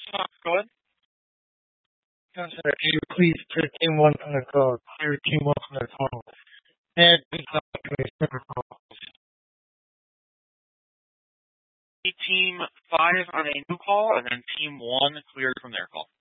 Go ahead. Counselor, can you please put team 1 on the call? Clear team 1 from the call. And please stop doing separate calls. Team 5 on a new call, and then Team 1 cleared from their call.